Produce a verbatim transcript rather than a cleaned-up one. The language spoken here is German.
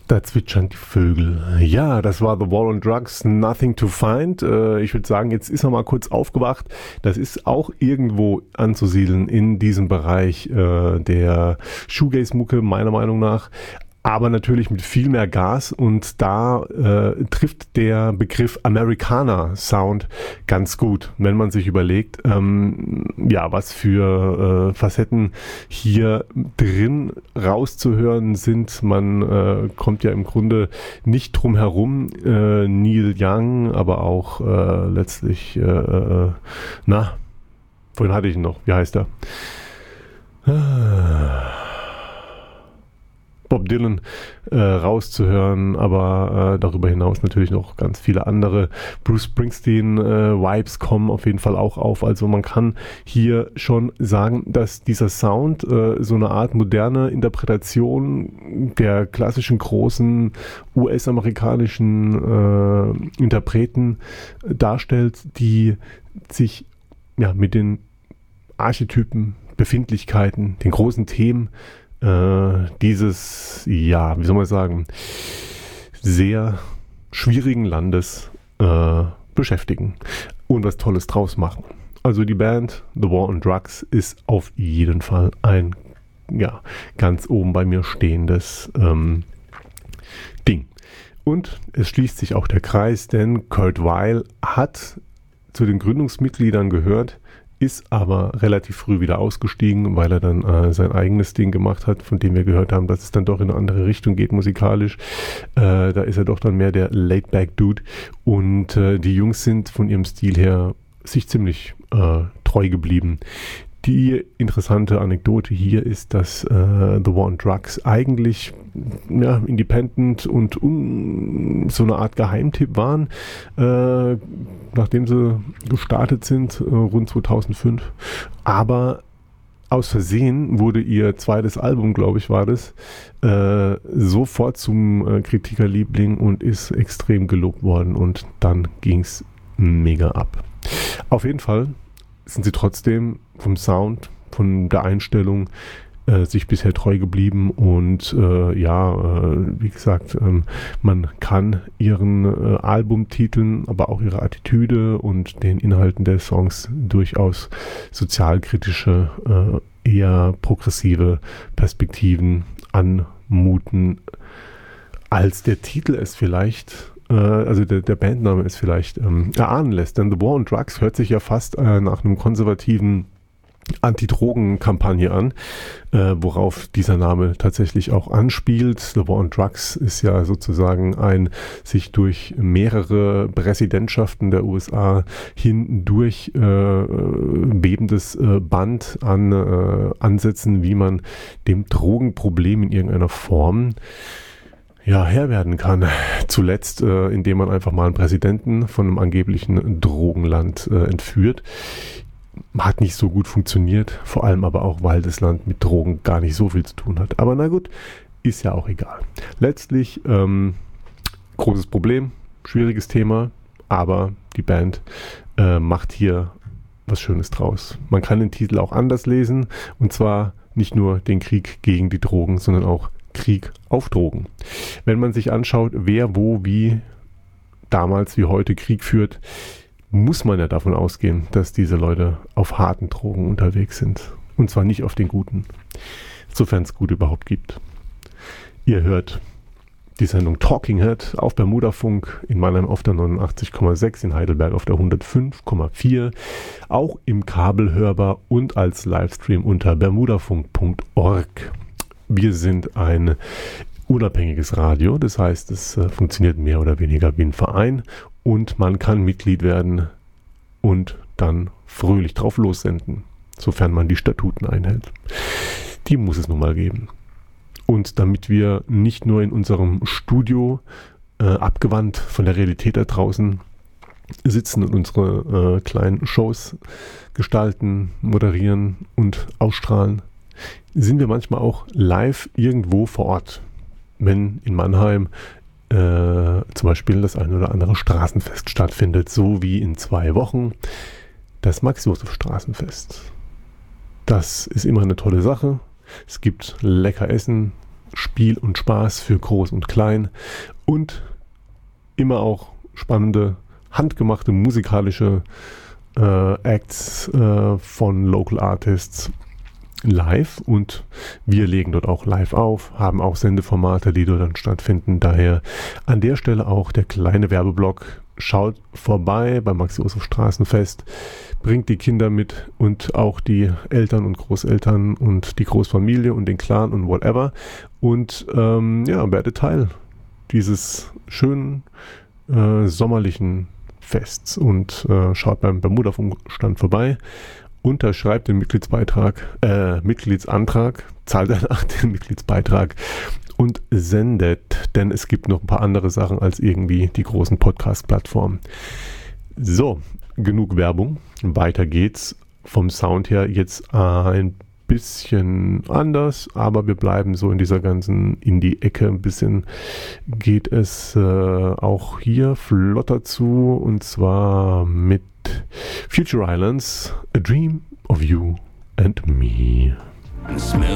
Da zwitschern die Vögel. Ja, das war The War on Drugs, Nothing to Find. Äh, ich würde sagen, jetzt ist er mal kurz aufgewacht. Das ist auch irgendwo anzusiedeln in diesem Bereich äh, der Shoegaze-Mucke, meiner Meinung nach. Aber natürlich mit viel mehr Gas, und da äh, trifft der Begriff Americana-Sound ganz gut, wenn man sich überlegt, ähm, ja, was für äh, Facetten hier drin rauszuhören sind. Man äh, kommt ja im Grunde nicht drum herum. Äh, Neil Young, aber auch äh, letztlich, äh, äh, na, vorhin hatte ich ihn noch, wie heißt er? Ah. Bob Dylan äh, rauszuhören, aber äh, darüber hinaus natürlich noch ganz viele andere Bruce Springsteen äh, Vibes kommen auf jeden Fall auch auf. Also man kann hier schon sagen, dass dieser Sound äh, so eine Art moderne Interpretation der klassischen großen U S-amerikanischen äh, Interpreten darstellt, die sich ja mit den Archetypen, Befindlichkeiten, den großen Themen dieses, ja, wie soll man sagen, sehr schwierigen Landes äh, beschäftigen und was Tolles draus machen. Also die Band The War on Drugs ist auf jeden Fall ein, ja, ganz oben bei mir stehendes ähm, Ding. Und es schließt sich auch der Kreis, denn Kurt Weill hat zu den Gründungsmitgliedern gehört, ist aber relativ früh wieder ausgestiegen, weil er dann äh, sein eigenes Ding gemacht hat, von dem wir gehört haben, dass es dann doch in eine andere Richtung geht musikalisch. Äh, da ist er doch dann mehr der Laid-Back-Dude, und äh, die Jungs sind von ihrem Stil her sich ziemlich äh, treu geblieben. Die interessante Anekdote hier ist, dass äh, The War on Drugs eigentlich ja, independent und un, so eine Art Geheimtipp waren, äh, nachdem sie gestartet sind, äh, rund zweitausendfünf. Aber aus Versehen wurde ihr zweites Album, glaube ich, war das, äh, sofort zum äh, Kritikerliebling und ist extrem gelobt worden, und dann ging es mega ab. Auf jeden Fall sind sie trotzdem vom Sound, von der Einstellung äh, sich bisher treu geblieben, und äh, ja, äh, wie gesagt, ähm, man kann ihren äh, Albumtiteln, aber auch ihre Attitüde und den Inhalten der Songs durchaus sozialkritische, äh, eher progressive Perspektiven anmuten, als der Titel es vielleicht also der, der Bandname ist vielleicht ähm, erahnen lässt, denn The War on Drugs hört sich ja fast äh, nach einem konservativen Anti-Drogen-Kampagne an, äh, worauf dieser Name tatsächlich auch anspielt. The War on Drugs ist ja sozusagen ein sich durch mehrere Präsidentschaften der U S A hindurch äh, bebendes äh, Band an äh, Ansätzen, wie man dem Drogenproblem in irgendeiner Form ja, Herr werden kann. Zuletzt, äh, indem man einfach mal einen Präsidenten von einem angeblichen Drogenland äh, entführt. Hat nicht so gut funktioniert, vor allem aber auch, weil das Land mit Drogen gar nicht so viel zu tun hat. Aber na gut, ist ja auch egal. Letztlich, ähm, großes Problem, schwieriges Thema, aber die Band äh, macht hier was Schönes draus. Man kann den Titel auch anders lesen, und zwar nicht nur den Krieg gegen die Drogen, sondern auch Krieg auf Drogen. Wenn man sich anschaut, wer wo wie damals wie heute Krieg führt, muss man ja davon ausgehen, dass diese Leute auf harten Drogen unterwegs sind. Und zwar nicht auf den guten, sofern es gute überhaupt gibt. Ihr hört die Sendung Talking Head auf Bermudafunk, in Mannheim auf der neunundachtzig Komma sechs, in Heidelberg auf der hundertfünf Komma vier, auch im Kabel hörbar und als Livestream unter bermudafunk punkt org. Wir sind ein unabhängiges Radio, das heißt, es äh, funktioniert mehr oder weniger wie ein Verein, und man kann Mitglied werden und dann fröhlich drauf lossenden, sofern man die Statuten einhält. Die muss es nun mal geben. Und damit wir nicht nur in unserem Studio äh, abgewandt von der Realität da draußen sitzen und unsere äh, kleinen Shows gestalten, moderieren und ausstrahlen, sind wir manchmal auch live irgendwo vor Ort. Wenn in Mannheim äh, zum Beispiel das ein oder andere Straßenfest stattfindet, so wie in zwei Wochen das Max-Josef-Straßenfest. Das ist immer eine tolle Sache. Es gibt lecker Essen, Spiel und Spaß für Groß und Klein und immer auch spannende, handgemachte musikalische äh, Acts äh, von Local Artists live, und wir legen dort auch live auf, haben auch Sendeformate, die dort dann stattfinden. Daher an der Stelle auch der kleine Werbeblock. Schaut vorbei beim Max-Joseph Straßenfest, bringt die Kinder mit und auch die Eltern und Großeltern und die Großfamilie und den Clan und whatever, und ähm, ja, werdet Teil dieses schönen äh, sommerlichen Fests und äh, schaut beim Bermuda-Funkstand vorbei. Unterschreibt den Mitgliedsbeitrag, äh, Mitgliedsantrag, zahlt danach den Mitgliedsbeitrag und sendet, denn es gibt noch ein paar andere Sachen als irgendwie die großen Podcast-Plattformen. So, genug Werbung. Weiter geht's. Vom Sound her jetzt ein bisschen anders, aber wir bleiben so in dieser ganzen Indie-Ecke. Ein bisschen geht es äh, auch hier flotter zu, und zwar mit Future Islands, A Dream of You and Me.